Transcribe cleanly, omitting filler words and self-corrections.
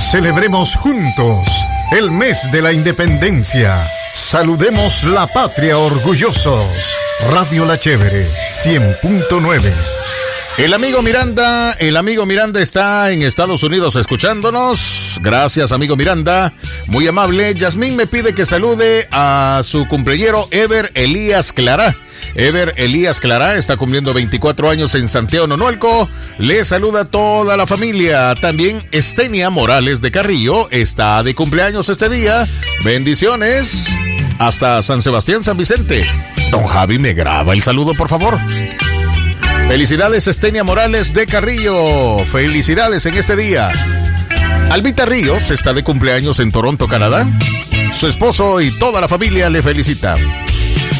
Celebremos juntos el mes de la independencia. Saludemos la patria orgullosos. Radio La Chévere 100.9. El amigo Miranda está en Estados Unidos escuchándonos. Gracias, amigo Miranda. Muy amable. Yasmín me pide que salude a su cumpleañero Ever Elías Clará. Ever Elías Clará está cumpliendo 24 años en Santiago Nonualco. Le saluda a toda la familia. También Estenia Morales de Carrillo está de cumpleaños este día. Bendiciones. Hasta San Sebastián, San Vicente. Don Javi, me graba el saludo, por favor. Felicidades, Estenia Morales de Carrillo. Felicidades en este día. Albita Ríos está de cumpleaños en Toronto, Canadá. Su esposo y toda la familia le felicita.